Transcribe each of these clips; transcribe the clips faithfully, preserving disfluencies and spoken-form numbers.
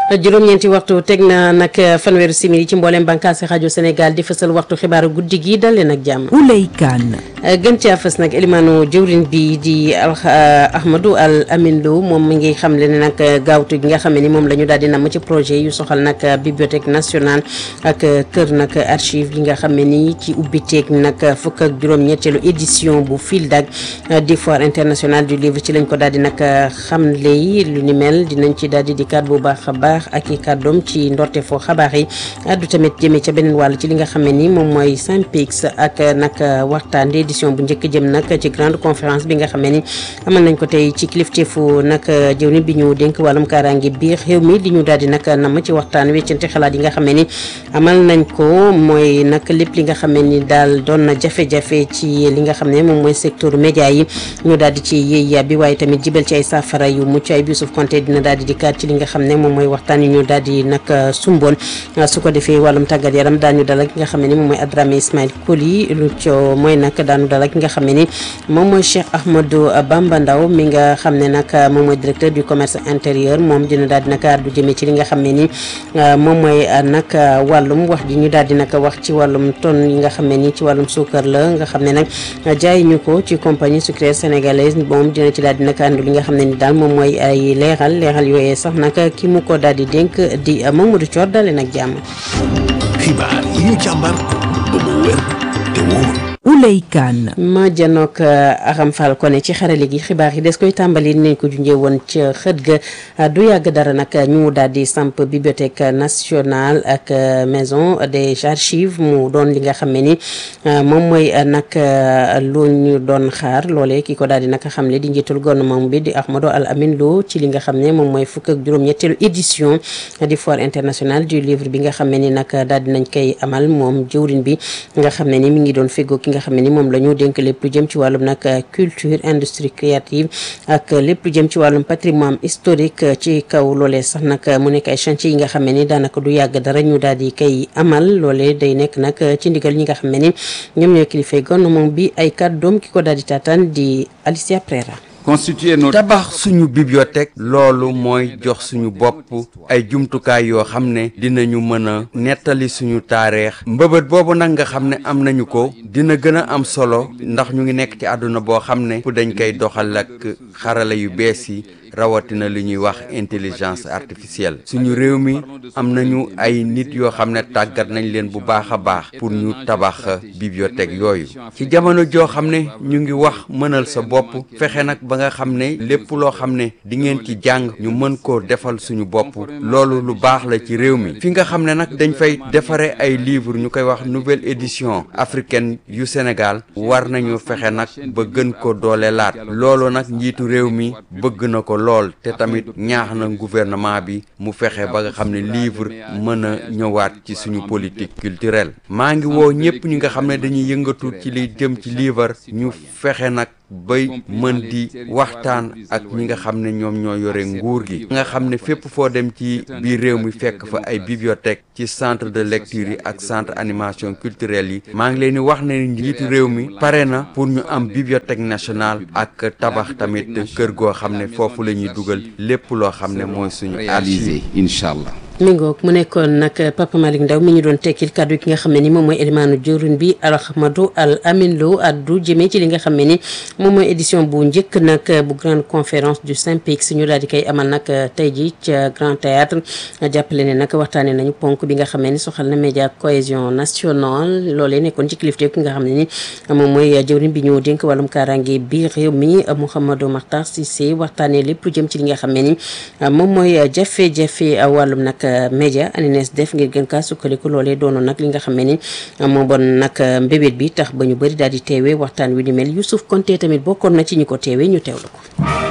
juróom-ñeenti waxtu teg na nag fanweeru simili ci mboolem bànqaasi rajo Sénégal di fësal waxtu xibaaru guddi gi dal leen ak jàmm. Ouleye Kane. gën caa fës nag elimaanu jëwriñ bi di Ahmadou Al Amin Lo moom mi ngi xamle ne nag gaawtu gi nga xam ne ni moom la ñu daal di namm ci projet yu soxal nag bibliothèque nationale ak kër nag archive yi nga xam ne ni ci ubbiteeg nag fukk ak juróom-ñetteelu édition bu FILDAK di foire internationale du livre ci lañ ko daal di nag xamle yi lu ni mel dinañ ci daal di di kàddu bu baax a baax ak i kàddoom ci ndorte foo xabaar yi addu tamit jëmee ca beneen wàll ci li nga xam ne ni moom mooy SYNPICS ak nag waxtaan di édition bu njëkk jëm nag ci grande conférence bi nga xam ne ni amal nañ ko tey ci kilifteefu nag jëwriñ bi ñu dénk wàllum kaaraange biir réew mi li ñu daal di nag namm ci waxtaan weccante xalaat yi nga xam ne ni amal nañ ko mooy nag lépp li nga xam ne ni daal doon na jafe-jafe ci li nga xam ne moom mooy secteur média yi ñu daal di ci yéey yàbbi waaye tamit jibal ci ay saafara yu mucc ay Youssouf Konté dina daal di dikkaat ci li nga xam ne moom mooy waxtaan yu ñu daal di nag sumboon su ko defee wàllum tàggat yaram daañu dalal ki nga xam ne ni moom mooy Adramé Ismaïl Koli lu co mooy nag daanu dalal ki nga xam ne ni moom mooy Cheikh Ahmadou Bamba Ndaw mi nga xam ne nag moom mooy directeur du commerce intérieur moom dina daal di nag addu jëmee ci li nga xam ne ni moom mooy nag wàllum wax ji ñu daal di nag wax ci wàllum tonne yi nga xam ne ni ci wàllum suukar la nga xam ne nag jaay ñu ko ci compagnie sucrière sénégalaise moom dina ci daal di nag àndu li nga xam ne ni daal moom mooy ay leeral leeral yooyee sax nag ki mu ko daal di dénk di Mamadou Thior dalee nag jàmm. xibaar yi ñu càmbar ba mu wér te wóor. Ouleye Kane. ma janook Aram Fall Koné ci xarale gi xibaar yi des koy tàmbali nañ ko junjee woon ci xët ga du yàgg dara nag ñu daal di samp bibliothèque nationale ak maison des archives mu doon li nga xam ne ni moom mooy nag lu ñu doon xaar loolee ki ko daal di nag xamle di njiitul gouvernement bi di Ahmadou Al Amin Lo ci li nga xam ne moom mooy fukk ak juróom-ñetteelu édition di foire internationale du livre bi nga xam ne ni nag daal di nañ koy amal moom jëwriñ bi nga xam ne ni mi ngi doon feggoo ki nga xam ne ni moom la ñu dénk lépp lu jëm ci wàllum nag culture industrie créative ak lépp lu jëm ci wàllum patrimoine historique ci kaw loolee sax nag mu nekk ay chantier yi nga xam ne ni daanaka du yàgg dara ñu daal di koy amal loolee day nekk nag ci ndigal ñi nga xam ne ni ñoom ñooy kilifay gouvernement bi ay kàddoom ki ko daal di taataan di Alicia Prera. tabax suñu bibliothèque loolu mooy jox suñu bopp ay jumtukaay yoo xam ne dinañu mën a nettali suñu taarix mbëbët boobu nag nga xam ne am nañu ko dina gën a am solo ndax ñu ngi nekk ci àdduna boo xam ne fu dañ koy doxal ak xarala yu bees yi rawatina li ñuy wax intelligence artificielle suñu réew mi am nañu ay nit yoo xam ne tàggat nañ leen bu baax a baax pour ñu tabax bibliothèque yooyu ci jamono joo xam ne ñu ngi wax mënal sa bopp fexe nag ba nga xam ne lépp loo xam ne di ngeen ci jàng ñu mën koo defal suñu bopp loolu lu baax la ci réew mi fi nga xam ne nag dañ fay defare ay livres ñu koy wax nouvelle édition africaine yu Sénégal war nañu fexe nag ba gën ko doole laat loolu nag njiitu réew mi bëgg na ko lool te tamit ñaax na gouvernement bi mu fexe ba nga xam ne livre mën a ñëwaat ci suñu politique culturelle maa ngi woo ñëpp ñi nga xam ne dañuy yëngatu ci li jëm ci livre ñu fexe nag bay mën di waxtaan ak ñi nga xam ne ñoom ñoo yore nguur gi nga xam ne fépp foo dem ci biir réew mi fekk fa ay bibliothèque ci centre de lecture yi ak centre animation culturelle yi maa ngi leen di wax ne njiitu réew mi pare na pour ñu am bibliothèque nationale ak tabax tamit kër goo xam ne foofu la ñuy dugal lépp loo xam ne mooy suñu réalisé incha allah. mi ngoog mu nekkoon nag Papa Malick Ndaw mi ñu doon tekkil kàddu ki nga xam ne ni moom mooy élimaanu jëwriñ bi Ahmadou Al Amin Lo addu jëmee ci li nga xam ne ni moom mooy édition bu njëkk nag bu grande conférence du SYNPICS ñu daal di koy amal nag tey ji ca Grand Théâtre jàppale ne nag waxtaanee nañu ponk bi nga xam ne ni soxal na média cohésion nationale loolee nekkoon ci kilifte ki nga xam ne ni moom mooy jëwriñ bi ñu dénk wàllum kaaraange bi réew mi Mouhamadou Makhtar Cissé waxtaanee lépp lu jëm ci li nga xam ne ni moom mooy jafe-jafe wàllum nag média anines def ngir gën kaa sukkandiku loolee doonoon nag li nga xam ne ni moo bon nag mbébét bi tax ba ñu bëri daal di teewee waxtaan wi ni mel Youssouf Konté tamit bokkoon na ci ñi ko teewee ñu teewlu ko.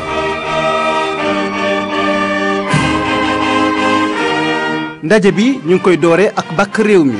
ndaje bi ñu ngi koy doore ak bàkk réew mi.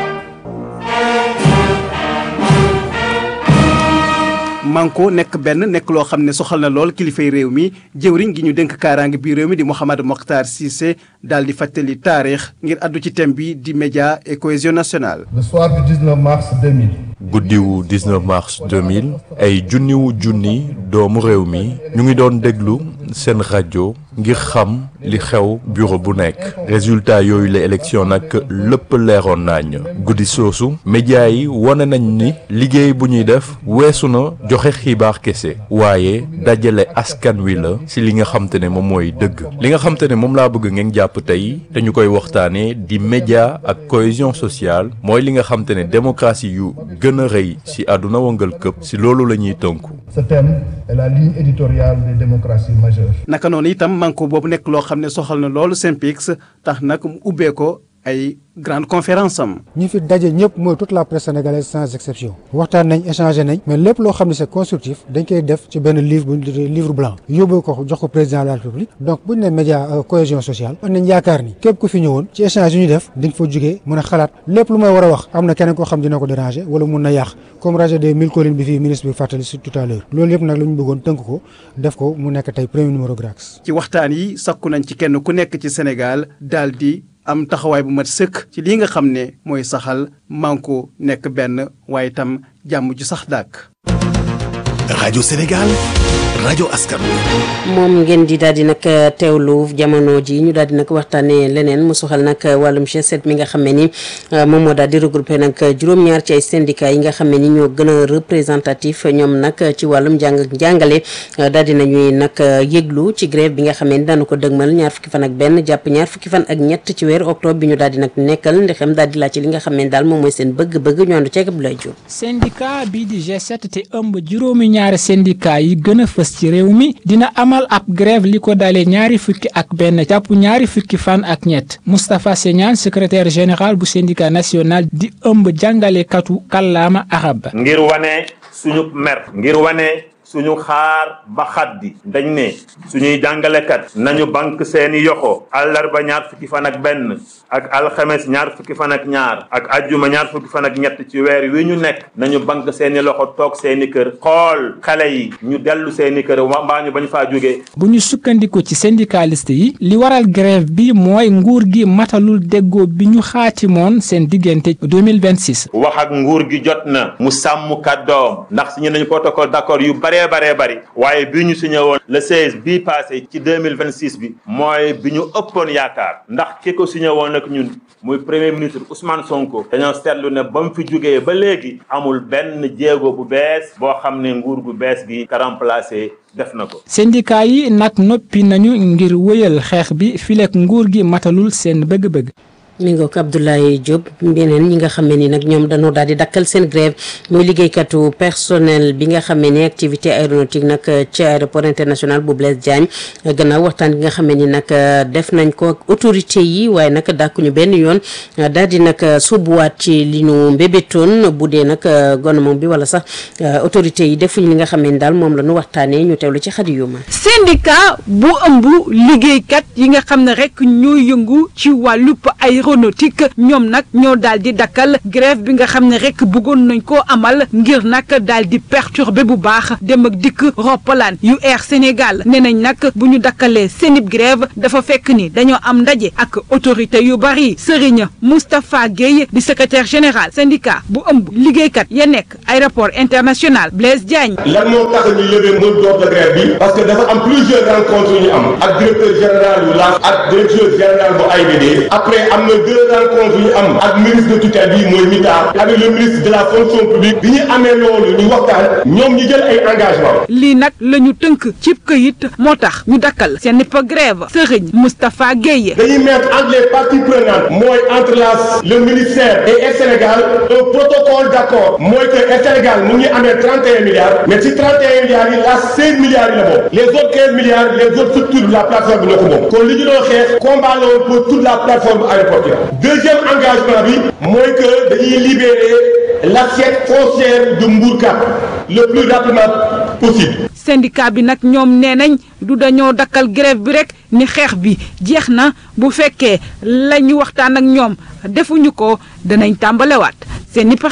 manko nekk benn nekk loo xam ne soxal na lool kilifay réew mi jëwriñ gi ñu dénk kaaraange bi réew mi di Mouhamadou Makhtar Cissé daal di fàttali taarix ngir addu ci thème bi di média et cohésion nationale. Le soir du dix-neuf mars deux mille. guddiwu dix-neuf mars deux mille ay junniwu junni doomu réew mi ñu ngi doon déglu seen rajo ngir xam li xew bureau bu nekk résultat yooyu la élection nag lépp leeroon nañ guddi soosu média yi wane nañ ni liggéey bu ñuy def weesu na joxe xibaar kese waaye dajale askan wi la ci li nga xam te ne moom mooy dëgg li nga xam te ne moom laa bëgg ngeen jàpp tey te ñu koy waxtaanee di média ak cohésion sociale mooy li nga xam te ne démocratie yu gën a rëy ci àdduna wëngal këpp ci loolu la ñuy tënku. Ce thème est la ligne éditoriale des démocraties majeures. naka noonu itam manko boobu nekk loo xam ne soxal na loolu SYNPICS tax nag mu ubbee ko ay grande conférence am. ñi fi daje ñëpp mooy toute la presse sénégalaise sans exception waxtaan nañ échangé nañ mais lépp loo xam ne c'est constructif dañ koy def ci benn livre bu livre blanc yóbbu ko jox ko président de la république donc bu ñu nee média cohésion sociale am nañ yaakaar ni képp ku fi ñëwoon ci échange yu ñu def dañ fa jugee mën a xalaat lépp lu may war a wax am na keneen koo xam dina ko déranger wala mun na yàq comme rajo des mille collines bi fii ministre bi fàttali si tout à l'heure loolu yëpp nag la ñu bëggoon tënk ko def ko mu nekk tey premier numéro Grax. ci waxtaan yi sakku nañ ci kenn ku nekk ci Sénégal daal di am taxawaay bu mat sëkk ci li nga xam ne mooy saxal manko nekk benn waaye itam jàmm ju sax dàkk. rajo Sénégal rajo askan wi. moom ngeen di daal di nag teewlu jamono ji ñu daal di nag waxtaanee leneen mu soxal nag wàllum G sept mi nga xam ne ni moom moo daal di regroupé nag juróom-ñaar ci ay syndicats yi nga xam ne ni ñoo gën a représentatif ñoom nag ci wàllum jàng ak jàngale daal di nañuy nag yëglu ci grève bi nga xam ne ni daanu ko dëgmal ñaar fukki fan ak benn jàpp ñaar fukki fan ak ñett ci weeru octobre bi ñu daal di nag nekkal ndexem daal di laaj ci li nga xam ne daal moom mooy seen bëgg-bëgg ñu àndu ceeg Abdoulaye Diop. syndicat bii di G sept te ëmb juróomi ñaari syndicat yi gën a fës ci réew mi dina amal ab grève li ko dalee ñaari fukki ak benn jàpp ñaari fukki fan ak ñett Moustapha Segnane secrétaire général bu syndicat national di ëmb jàngalekatu kàllaama arab ngir wane suñu mer ngir wane suñu xaar ba xaddi dañ ne suñuy jàngalekat nañu bank seeni yoxo àllarba ñaar fukki fan ak benn ak alxames ñaar fukki fan ak ñaar ak ajjuma ñaar fukki fan ak ñett ci weer wi ñu nekk nañu bank seeni loxo toog seeni kër xool xale yi ñu dellu seeni kër mbaa ñu bañ faa jógee. bu ñu sukkandiku ci syndicaliste yi li waral grève bi mooy nguur gi matalul déggoo bi ñu xaatimoon seen diggante deux mille vingt-six. wax ak nguur gi jot na mu sàmm kàddoom ndax signé nañu protocole d'accord yu bare bare bari waaye bi ñu signé woon le seize bii passé ci deux mille vingt-six bi mooy bi ñu ëppoon yaakaar ndax ki ko signé woon ak ñun muy premier ministre Ousmane Sonko dañoo seetlu ne ba mu fi jógee ba léegi amul benn jéego bu bees boo xam ne nguur gu bees gi ka remplacé def na ko. syndicat yi nag noppi nañu ngir wëyal xeex bi fileek nguur gi matalul seen bëgg-bëgg. mi ngi ko Abdoulaye Diop beneen ñi nga xam ne ni nag ñoom dañoo daal di dakkal seen grève muy liggéeykatu personnel bi nga xam ne ni activité aéronautique nag ci aéroport international bu Blaise Diagne gannaaw waxtaan gi nga xam ne ni nag def nañ ko ak autorité yi waaye nag dàkkuñu benn yoon daal di nag suubuwaat ci li ñu mbébétoon bu dee nag gouvernement bi wala sax autorité yi defuñu li nga xam ne ni daal moom la ñu waxtaanee ñu teewlu ci Khady Youma. syndicat bu ëmb liggéeykat yi nga xam ne rek ñoo yëngu ci wàllub aéronautique ñoom nag ñoo daal di dakkal grève bi nga xam ne rek bëggoon nañ koo amal ngir nag daal di perturber bu baax dem ak dikk roppalaan yu Air Sénégal nee nañ nag bu ñu dakkalee seenib grève dafa fekk ni dañoo am ndaje ak autorité yu bari Serigne Moustapha Gueye di secrétaire général syndicat bu ëmb liggéeykat ya nekk aéroport international Blaise Diagne. lan moo tax ñu lever mot d'ordre de grève bi parce que dafa am plusieurs rencontres yu ñu am ak directeur général yu laaf ak directeur général bu A I B D après am na deux rencontres yu ñu am ak ministre de tutelle bi mooy Mita avec le ministre de la fonction publique bi ñu amee loolu ñu waxtaan ñoom ñu jël ay engagement lii nag la ñu tënk cib këyit moo tax ñu dakkal seen nipa grève Serigne Moustapha Gueye. dañuy mettre entre les parties prenantes mooy entre la le ministère et Air Sénégal un protocole d'accord mooy que Air Sénégal mu ngi amee trente et un milliards mais ci trente et un milliards yi la seize milliards yi la bokk les autres quinze milliards les autres structures de la plateforme bi ñoo ko moom kon li ñu doon xeex combat la woon pour toute la plateforme aéroportuaire. deuxième engagement bi mooy que dañuy libérer l'assiette foncière de Mbourkat le plus rapidement possible. syndicat bi nag ñoom nee nañ du dañoo dakkal grève bi rek ni xeex bi jeex na bu fekkee la ñu waxtaan ak ñoom defuñu ko danañ tàmbalewaat seen nipa xeex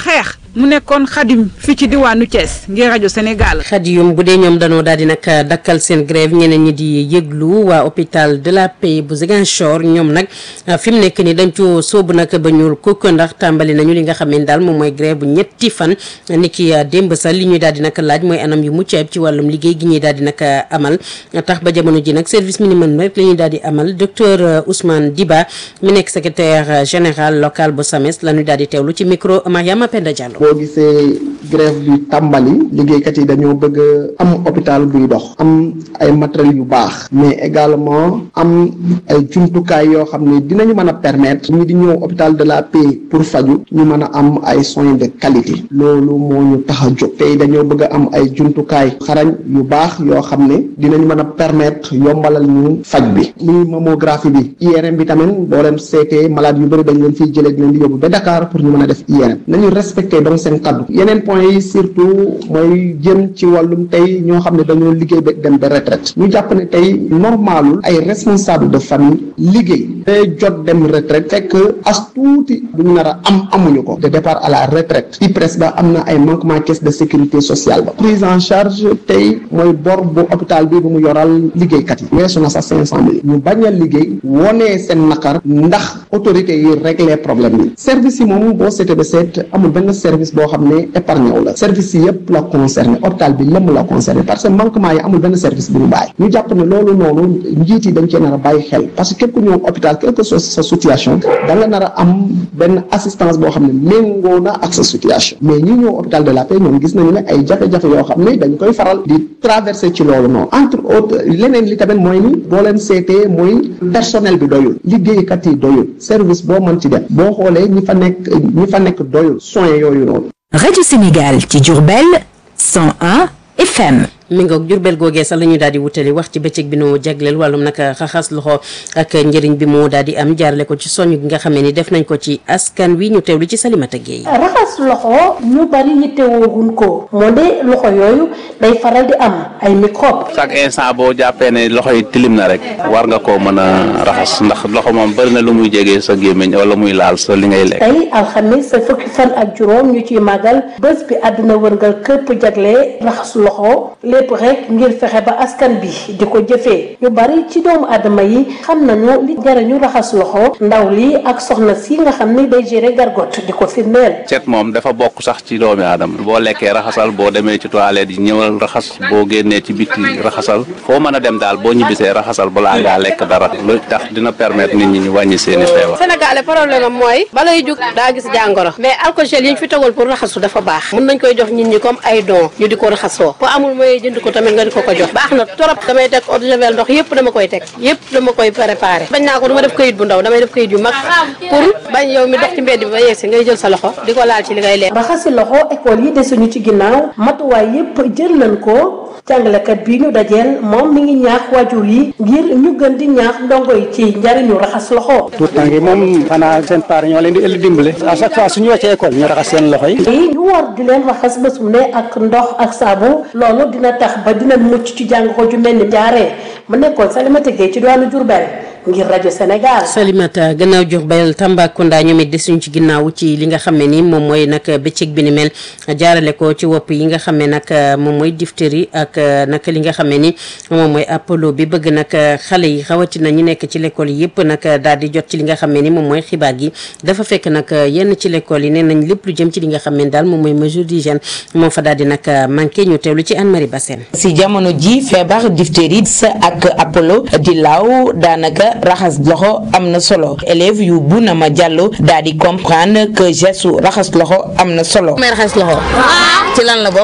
mu nekkoon Khadim fii ci diwaanu Thiès ngir rajo Sénégal. Khadim bu dee ñoom danoo daal di nag dakkal seen grève ñeneen ñi di yëglu waa hôpital de la Paix bu Ziguinchor ñoom nag fi mu nekk ni dañ ci sóobu nag ba ñuul kukk ndax tàmbali nañu li nga xam ne daal moom mooy grève bu ñetti fan ni ki démb sa li ñuy daal di nag laaj mooy anam yu mucc ayib ci wàllum liggéey gi ñuy daal di nag amal tax ba jamono ji nag service minimum rek la ñuy daal di amal docteur Ousmane Diba mi nekk secrétaire général local bu SAMES la ñu daal di teewlu ci micro Mariama Penda Diallo. boo gisee grève bi tàmbali liggéeykat yi dañoo bëgg am hôpital buy dox am ay matériel yu baax mais également am ay jumtukaay yoo xam ne dinañu mën a permettre ñi di ñëw hôpital de la Paix pour faju ñu mën a am ay soins de qualité loolu moo ñu tax a jóg tey dañoo bëgg a am ay jumtukaay xarañ yu baax yoo xam ne dinañu mën a permettre yombalal ñu faj bi muy mammographie bi I R M bi tamit boo leen seetee malade yu bëri dañ leen fiy jëlee di leen di yóbbu ba Dakar pour ñu mën a def I R M nañu respecté donc seen kaddu yeneen point yi surtout mooy jëm ci wàllum tey ñoo xam ne dañoo liggéey ba dem ba retraite ñu jàpp ne tey normalul ay responsable de famille liggéey day jot dem retraite fekk as tuuti bu ñu nar a am amuñu ko de départ à la retraite I P R E S ba am na ay manquement caisse de sécurité sociale ba prise en charge tey mooy bor bu hôpital bi bu mu yoral liggéeykat yi weesu na sax cinq cent mille ñu bañ a liggéey wonee seen nakar ndax autorité yi régler problème bi service yi moom boo seetee ba seet amul benn service boo xam ne épargne wu la service yi yëpp la concerné hôpital bi lépp la concerné parce que manquement yi amul benn service bu ñu bàyyi ñu jàpp ne loolu noonu njiit yi dañ cee nar a bàyyi xel parce que képp ku ñëw hôpital quelle que soit sa situation da nga nar a am benn assistance boo xam ne méngoo na ak sa situation mais ñi ñëw hôpital de la Paix ñoom gis nañu ne ay jafe-jafe yoo xam ne dañ koy faral di traversé ci loolu noonu entre autres leneen li tamit mooy ni boo leen seetee mooy personnel bi doyul liggéeykat yi doyul service boo mën ci def boo xoolee ñi fa nekk ñi fa nekk doyul soins yooyu noonu. rajo Sénégal ci Diourbel cent un F M. mi ngoog Jurbel googee sax la ñu daal di wutali wax ci bëccëg bi nu jagleel wàllum nag xaxas loxo ak njëriñ bi moo daal di am jaarale ko ci soñu gi nga xamee ni def nañ ko ci askan wi ñu teewlu ci Salimata Gueye. raxas loxo ñu bari yittewooguñ ko moo de loxo yooyu day faral di am ay microbe. chaque instant boo jàppee ne loxo yi tilim na rek war nga koo mën a raxas ndax loxo moom bari na lu muy jegee sa gémmiñ wala muy laal sa li ngay lekk. tey alxamis sa fukki fan ak juróom ñu ciy màggal bés bi àdduna wërngal këpp jagle raxas loxo lépp rek ngir fexe ba askan bi di ko jëfee ñu bari ci doomu aadama yi xam nañu li njariñu raxas loxo ndaw li ak soxna si nga xam ni day gérer gargote di ko firndeel. set moom dafa bokk sax ci doomu aadama boo lekkee raxasal boo demee ci toilette yi ñëwal raxas boo génnee ci biti raxasal foo mën a dem daal boo ñibbisee raxasal balaa ngaa lekk dara lu tax dina permettre nit ñi ñu wàññi seeni feebar. Sénégal problème am mooy balay jug daa gis jàngoro mais alcool gel yi ñu fi tegal pour raxasu dafa baax mën nañ koy jox nit ñi comme ay don ñu di ko raxasoo ko amul mooy jënd ko tamit nga di ko ko jox baax na trop damay teg eau de javel ndox yëpp dama koy teg yëpp dama koy préparé bañ naa ko dama def këyit bu ndaw damay def këyit yu mag pour bañ yow mi dox ci mbedd bi ba yegsi ngay jël sa loxo di ko laal ci li ngay lekk. raxasi loxo école yi desuñu ci ginnaaw matuwaay yëpp jël nañ ko jàngalekat bi ñu dajeel moom mi ngi ñaax waajur yi ngir ñu gën di ñaax ndongo yi ci njariñu raxas loxo. tout temps gi moom xanaa seen parents ñoo leen di ëllëg dimbale à chaque fois suñu wàccee école ñu raxas seen loxo yi. ñu war di leen raxas bés bu ne ak ndox ak saabu loolu dina tax ba dina mucc ci jàngoro ju mel ni jaaree mu nekkoon Salimata Gueye ci diwaanu Diourbel ngir rajo Sénégal. Salimata gannaaw Diourbel Tambacounda ñoom it desuñ ci ginnaaw ci li nga xam ne ni moom mooy nag bëccëg bi ni mel jaarale ko ci wopp yi nga xam ne nag moom mooy diphtérie ak nag li nga xam ne ni moom mooy apollo bi bëgg nag xale yi rawatina ñi nekk ci l'école yi yëpp nag daal di jot ci li nga xam ne ni moom mooy xibaar gi dafa fekk nag yenn ci l'école yi nee nañ lépp lu jëm ci li nga xam ne daal moom mooy mesure d'hygiène moom fa daal di nag manqué ñu teewlu ci Anne Marie Bassène. si jamono ji feebar diphtérie ak apollo di laaw daanaka raxas loxo am na solo élèves yu Bounama Diallo daal di comprendre que geste raxas loxo am na solo. may raxas loxo. ci lan la bokk.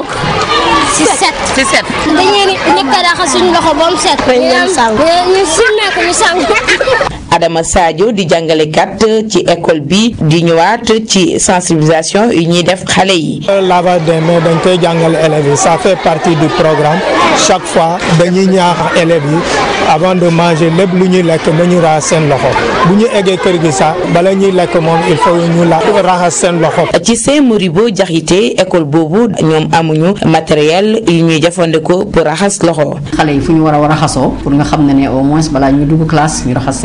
ci set. ci set. dañuy njëkk a raxas suñu loxo ba mu set. ñu sang ñu simmeeku ñu sang. Adama Sadio di jàngalekat ci école bi di ñëwaat ci sensibilisation yu ñuy def xale yi. lavage des mains dañ koy jàngal élèves yi ça fait partie du programme chaque fois dañuy ñaax élèves yi avant de manger lépp lu ñuy lekk nañu raxas seen loxo bu ñu eggee kër gi sax bala ñuy lekk moom il faut ñu la raxas seen loxo. ci Saint Moribo Diakité école boobu ñoom amuñu matériel yu ñuy jëfandikoo pour raxas loxo. xale yi fu ñu war a war a raxasoo pour nga xam ne ne au moins balaa ñuy dugg classe ñu raxas seen loxo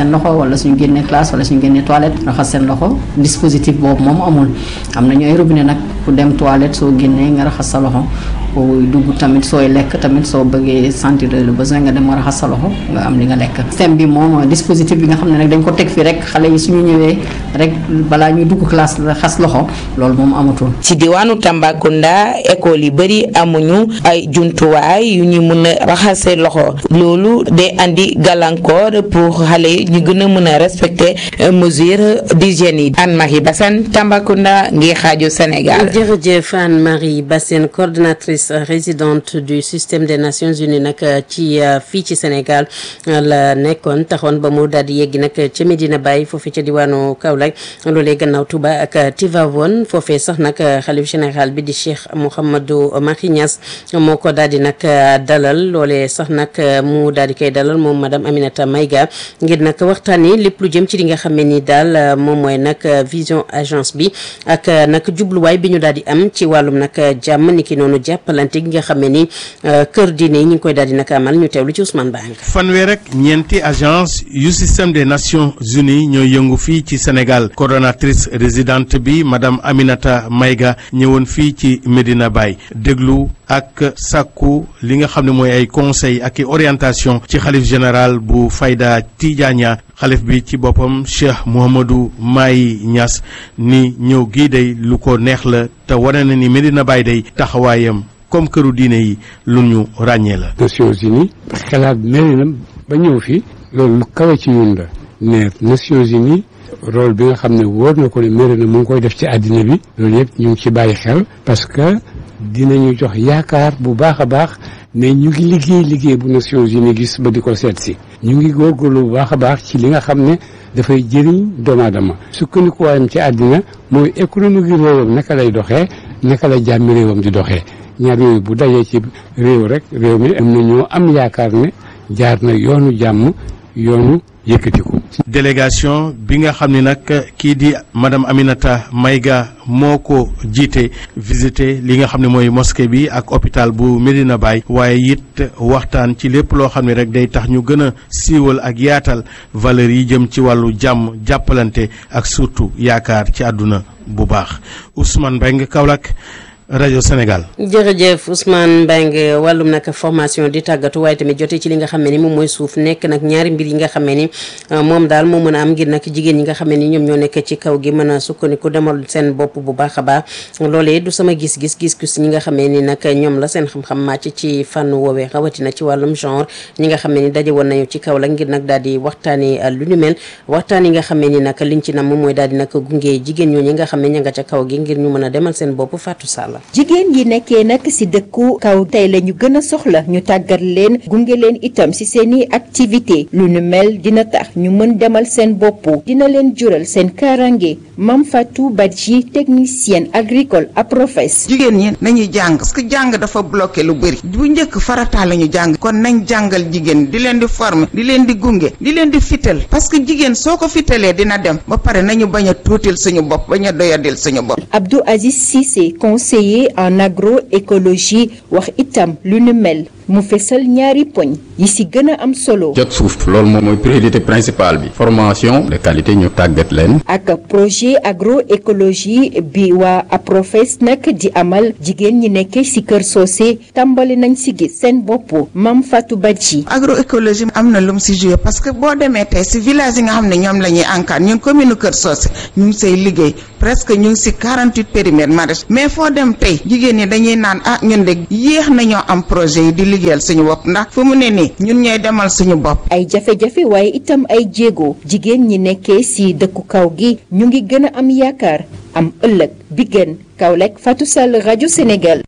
wala suñu génnee classe wala suñu génnee toilette raxas seen loxo dispositif boobu moom amul am na ñooy robinet nag ku dem toilette soo génnee nga raxas sa loxo booy dugg tamit sooy lekk tamit soo bëggee sentir le besoin nga dem raxas sa loxo nga am li nga lekk. système bi moom dispositif bi nga xam ne nag dañ ko teg fi rek xale yi suñu ñëwee rek balaa ñuy dugg classe raxas loxo loolu moom amatul. ci diwaanu Tambacounda école yi bëri amuñu ay jumtuwaay yu ñu mën a raxasee loxo loolu day andi gàllankoor pour xale yi ñu gën a mën a respecter mesures d'hygiène yi. Anne-Marie Bassène Tambacounda ngir rajo Sénégal. jërëjëf Anne-Marie Bassène coordonnatrice résidente du système des Nations Unies nag ci fii ci Sénégal la nekkoon taxoon ba mu daal di yeggi nag ca Medina Baye foofee ca diwaanu Kaolack loolee gannaaw Touba ak Tivaouane foofee sax nag xalif général bi di Cheikh Mouhamadou Mahi Niass moo ko daal di nag dalal loolee sax nag mu daal di koy dalal moom madame Aminata Maïga ngir nag waxtaanee lépp lu jëm ci li nga xam ne ni daal moom mooy nag vision agence bi ak nag jubluwaay bi ñu daal di am ci wàllum nag jàmm ni ki noonu jàppalante gi nga xam ne ni kër diine yi ñu ngi koy daal di nag amal ñu teewlu ci Ousmane Bang. fanweer rek ñeenti agence yu système des Nations Unies ñooy yëngu fii ci Sénégal coordonnatrice résidente bi madame Aminata Maïga ñëwoon fii ci Medina Baye déglu ak sàkku li nga xam ne mooy ay conseil ak i orientation ci xalif général bu Fayda Tidiania xalif bi ci boppam Cheikh Mouhamadou Mahi Niass ni ñëw gii day lu ko neex la te wane na ni Medina Baye day taxawaayam comme këru diine yi lu ñu ràññee la. Nations Unies xalaat mel na ba ñëw fi loolu lu kawe ci ñun la ne Nations Unies rôle bi nga xam ne wóor na ko ne méré na mu ngi koy def ci àddina bi loolu yëpp ñu ngi ci bàyyi xel parce que dinañu jox yaakaar bu baax a baax ne ñu ngi liggéey liggéey bu Nations Unies gis ba di ko seet si ñu ngi góorgóorlu bu baax a baax ci li nga xam ne dafay jëriñ doomu aadama sukkandikuwaayam ci àddina mooy économie gi réewam naka lay doxee naka la jàmmi réewam di doxee ñaar yooyu bu dajee ci réew rek réew mi am na ñoo am yaakaar ne jaar na yoonu jàmm yoonu yëkkatiku. délégation bi nga xam ne nag kii di madame Aminata Maïga moo ko jiite visité li nga xam ne mooy mosquée bi ak hôpital bu Medina Baye waaye it waxtaan ci lépp loo xam ne rek day tax ñu gën a siiwal ak yaatal valeurs yi jëm ci wàllu jàmm jàppalante ak surtout yaakaar ci àdduna bu baax Ousmane Mbengue Kaolack rajo Sénégal. jërëjëf Ousmane Mbengue wàllum nag formation di tàggatu waaye tamit jotee ci li nga xam ne ni moom mooy suuf nekk nag ñaari mbir yi nga xam ne ni moom daal moo mën a am ngir nag jigéen ñi nga xam ne ni ñoom ñoo nekk ci kaw gi mën a sukkandiku demal seen bopp bu baax a baax loolee du sama gis-gis gis-gis ñi nga xam ne ni nag ñoom la seen xam-xam màcc ci fànn woowee rawatina ci wàllum genre ñi nga xam ne ni daje woon nañu ci kaw la ngir nag daal di waxtaanee lu ñu mel waxtaan yi nga xam ne ni nag liñ ci nam moom mooy daal di nag gunge jigéen ñooñu nga xam ne ña nga ca kaw gi ngir ñu mën a demal seen bopp Fatou Sall. jigéen yi nekkee nag ci dëkku kaw tey la ñu gën a soxla ñu tàggat leen gunge leen itam ci seeni activité lu nu mel dina tax ñu mën demal seen bopp dina leen jural seen kaaraange Mam Fatou Badji technicienne agricole à Professe. jigéen ñi nañuy jàng parce que jàng dafa bloqué lu bëri bu njëkk farata la ñu jàng kon nañ jàngal jigéen di leen di former di leen di gunge di leen di fital parce que jigéen soo ko fitalee dina dem ba pare nañu bañ a tuutil suñu bopp bañ a doyadil suñu bopp. Abdou Aziz Cissé conseiller en agroécologie wax itam lu nu mel mu fesal ñaari poñ yi ci gën a am solo. jot suuf loolu moom mooy priorité principale bi formation de qualité ñu tàggat leen. ak projet agroécologie bi waa APROFES nag di amal jigéen ñi nekkee ci kër soose tàmbali nañ ci gis seen bopp Mam Fatou Badji. agroécologie am na lu mu ci joué parce que boo demee tey ci village yi nga xam ne ñoom la ñuy encadré ñun commune kër soose ñu ngi say liggéey presque ñu ngi ci quarante-huit périmètres maraîchers mais foo dem tey jigéen ñi dañuy naan ah ñun de yéex nañoo am projet yi di liggéeyal suñu bopp ndax fu mu ne nii ñun ñooy demal suñu bopp. ay jafe-jafe waaye itam ay jéego jigéen ñi nekkee ci dëkku kaw gi ñu ngi gën a am yaakaar am ëllëg bi gën Kaolack Fatou Sall rajo Sénégal.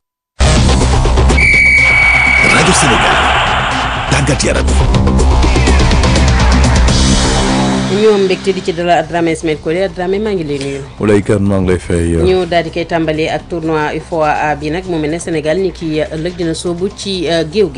rajo Sénégal tàggat yaram. ñoom mbégte di ci dala Dramé Ismaël Kole Dramé maa ngi lay nuyu. Walaay kan maa ngi lay fay. ñu daal di koy tàmbalee ak tournoi U F O A bi nag mu mel ne Sénégal ni ki ëllëg dina soobu ci géew gi.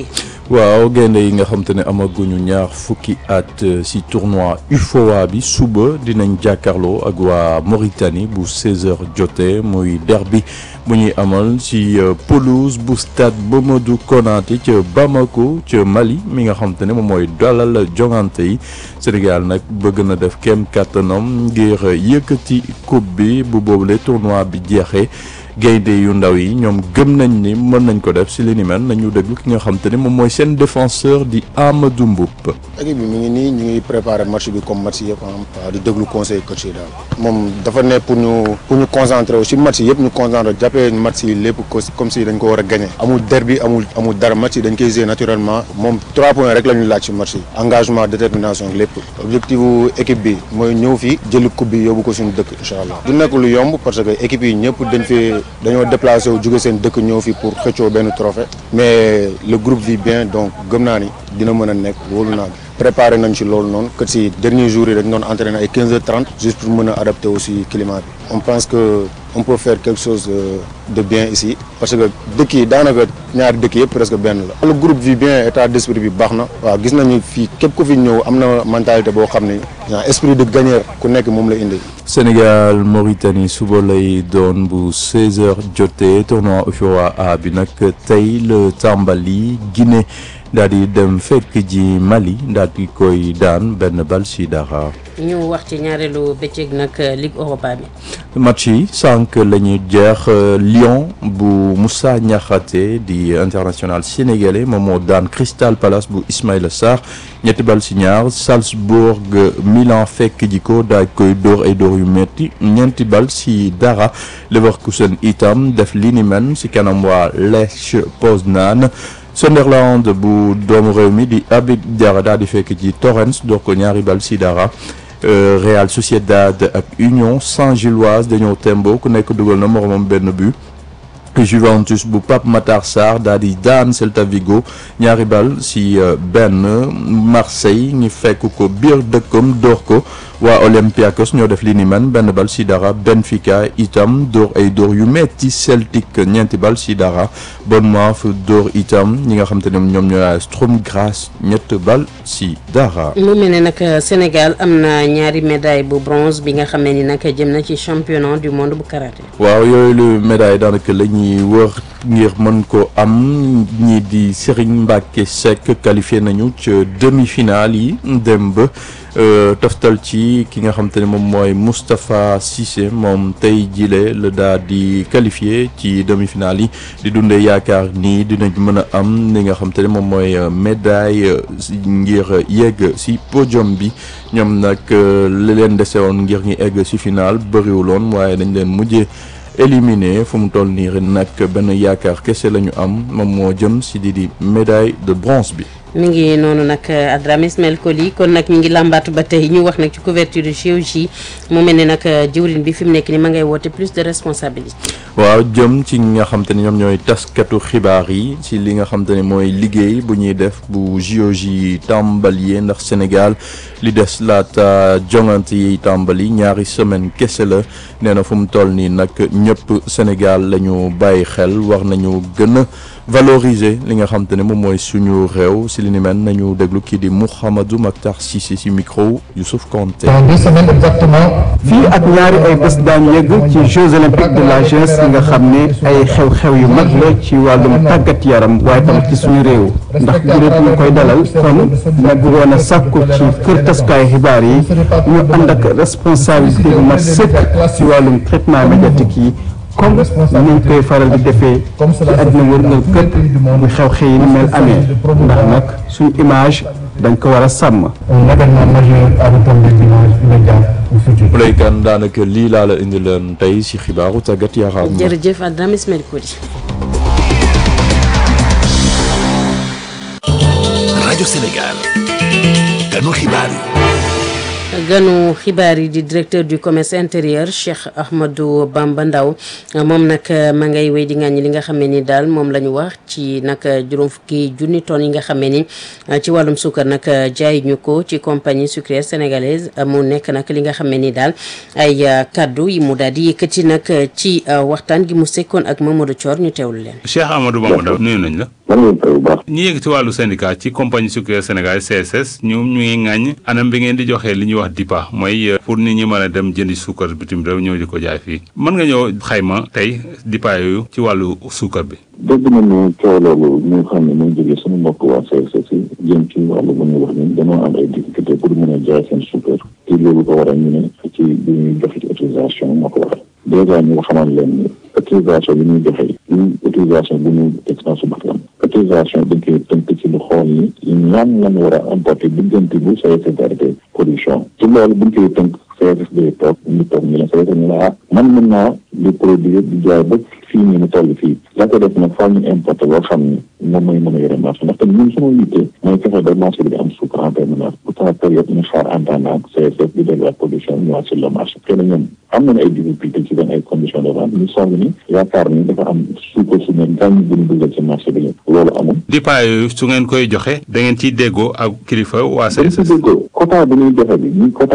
waaw gaynde yi nga xam te ne amaguñu ñaar fukki at ci tournoi U F O A bi suba dinañ jàkkaarloo ak waa Mauritanie bu seize heures jotee muy derby bu ñuy amal ci pelouse bu stade Mamadou Konaté ca Bamako ca Mali mi nga xam te ne moom mooy dalal jongante yi Sénégal nag bëgg na def kem kàttanam ngir yëkkati coupe bi bu boobule tournoi bi jeexee gaynde yu ndaw yi ñoom gëm nañ ni mën nañ ko def si li ni mel nañu déglu ki nga xam te ne moom mooy seen défenseur di Amadou Mboup. équipe bi mi ngi nii ñu ngi préparé match bi comme match yëpp ah di déglu conseil coach yi daal moom dafa ne pour ñu pour ñu concentrer aussi match yëpp ñu concentrer jàppee match yi lépp comme si dañ ko war a gagné amul derby amul amul dara match yi dañ koy jouer naturellement moom trois points rek la ñu laaj ci match yi engagement détermination lépp objectif bu équipe bi mooy ñëw fii jëli coupe bi yóbbu ko suñu dëkk incha allah du nekk lu yomb parce que équipe yi ñëpp dañ fi dañoo déplacé wu jóge seen dëkk ñëw fi pour xëccoo benn trophée mais le groupe vit bien donc gëm naa ni dina mën a nekk wóolu naa préparé nañ ci loolu noonu que si dernier jour yi dañ doon entraîné ay quinze heures trente juste pour mën a adapter aussi climat bi on pense que on peut faire quelque chose de bien ici parce que dëkk yi daanaka ñaari dëkk yëpp presque benn la. le groupe vit bien état d'esprit bi baax na waaw gis nañu fii képp ku fi ñëw am na mentalité boo xam ne genre esprit de gagneur ku nekk moom la indi. Sénégal Mauritanie suba lay doon bu seize heures jotee tournoi U F O A bi nag tey la tàmbali Guinée daal di dem fekk ji Mali daal di koy daan benn bal si dara. ñu wax ci ñaareelu bëccëg nag Ligue Europa bi. match yi sànq la ñuy jeex Lyon bu Moussa Niakhaté di international sénégalais moom moo daan Crystal Palace bu Ismaïla Sarr ñetti bal si ñaar Salzbourg Milan fekk ji ko daal koy dóor ay dóor yu metti ñeenti bal si dara Leverkusen itam def li ni mel si kanam waa Lech Poznan. Sunderland bu doomu réew mi di Habib Diarra daal di fekk ci Torrens door ko ñaari bal si dara Real Sociedad ak Union Saint-Gilloise dañoo tembo ku nekk dugal na moromam benn but Juventus bu Pape Matar Sarr daal di daan Celta Vigo ñaari bal si benn Marseille ñi fekk ko biir dëkkam door ko waa Olympiakos ñoo def li ni man benn bal si dara Benfica itam door ay door yu metti Celtic ñeenti bal si dara Bournemouth door itam ñi nga xam te ne ñoom ñooy Sturm Graz ñett bal si dara. mu mel ne nag Sénégal am na ñaari médaille bu bronze bi nga xam ne ni nag jëm na ci championnat du monde bu karaté. waaw yooyu lu médaille daanaka la ñuy wër ngir mën ko am ñii di Serigne Mbacké Seck qualifié nañu ca demi-finale yi dem ba toftal ci ki nga xam te ne moom mooy Moustapha Cissé moom tey jile la daal di qualifié ci demi-finale yi di dundee yaakaar ni dinañ mën a am li nga xam te ne moom mooy médaille ngir yegg si podium bi ñoom nag li leen dese woon ngir ñu egg si final bëriwuloon waaye dañ leen mujjee éliminé fu mu toll nii ren nag benn yaakaar kese la ñu am moom moo jëm si di di médaille de bronze bi. mi ngi noonu nag Adrame Ismaël Koli kon nag mi ngi làmbaatu ba tey ñu wax nag ci couverture de G O J mu mel ne nag jëwriñ bi fi mu nekk ni ma ngay woote plus de responsabilité. waaw jëm ci nga xam te ne ñoom ñooy taskatu xibaar yi ci li nga xam te ne mooy liggéey bu ñuy def bu J O J tàmbali ndax Sénégal li des laata jongante yi tàmbali ñaari semaine kese la nee na fu mu toll nii nag ñëpp Sénégal la ñu bàyyi xel war nañu gën a valoriser li nga xam te ne moom mooy suñu réew si li ni mel nañu déglu kii di Mouhamadou Makhtar Cissé si micro Youssouf Konté. dans deux semaines exactement. fii ak ñaari ay bés daan yegg ci Jeux olympiques de la jeunesse yi nga xam ne ay xew-xew yu mag la ci wàllum tàggat yaram waaye tam ci suñu réew ndax kuréel ñu koy dalal kon nag woon a sàkku ci kër taskaayu xibaar yi ñu ànd ak responsabilité bu mat sëkk ci wàllum traitement médiatique yi. comme ni ñu koy faral di defee ci àddina wërngal këpp bu xew-xew yi ni mel amee ndax nag suñu image dañ ko war a sàmm. un événement majeur à retombées d'image immédiate au futur. Play Kan daanaka lii laa la indi leen tey si xibaaru tàggat yaram. jërëjëf Adrame Ismaël Koli. rajo Sénégal. ganu xibaar yi. ganu xibaar yi di directeur du commerce intérieur Cheikh Ahmadou Bamba Ndaw moom nag ma ngay wéy di ngàññi li nga xam ne ni daal moom la ñu wax ci nag juróom fukki junni tonnes yi nga xam ne ni ci wàllum suukar nag jaay ñu ko ci compagnie sucrière sénégalaise mu nekk nag li nga xam ne ni daal ay kaddu yi mu daal di yëkkati nag ci waxtaan gi mu sekkoon ak Mamadou Thior ñu teewlu leen. Cheikh Ahmadou Bamba Ndaw nuyu nañ la. man ngeen fay bu baax. ñi yëg ci wàllu syndicat ci compagnie sucrière Sénégal C S S ñoom ñu ngi ŋàññ anam bi ngeen di joxee li ñuy wax D I P A mooy pour nit ñi mën a dem jëndi suukar bitim réew ñëw di ko jaay fii mën nga ñëw xayma tey D I P A yooyu ci wàllu suukar bi. dégg nañu coow loolu ñu xam ne ñu jógee suñu mbokk waa C S S yi jëm ci wàllu bu ñuy wax ni dañoo am ay difficulté pour mën a jaay seen suukar te loolu ko waral ñu ne ci bi ñuy joxe ci autorisation moo ko waral dèjà ñu xamal leen ni autorisation bi ñuy joxe ñu autorisation bu ñu teg na su bakkan autorisation dañ koy tënk ci lu xool ni ñaan lañ war a importer diggante bu C S S arrêté production ci loolu buñ koy tënk C S S day toog ñu toog ñu la C S S ñu la ah man mën naa di produire di jaay ba fii nii mu toll fii la ko def nag faa ñu importer loo xam ni moom mooy mën a yore marché ndax tamit ñun suñu yitte mooy fexe ba marché bi di am sucre en permanence pour ça période ñu xaar en attendant C S S di delluwaat production ñëwaat sur le marché xëy na ñoom am nañu ay difficulté ci seen ay conditions de vente ñu song ni yaakaar ni dafa am suukar su ne gàññ bu ñu dugal ci marché bi loolu amul. D I P A yooyu su ngeen koy joxe da ngeen ciy déggoo ak kilifa waa C S S. déggoo quota bi ñuy joxe bi ñuy quota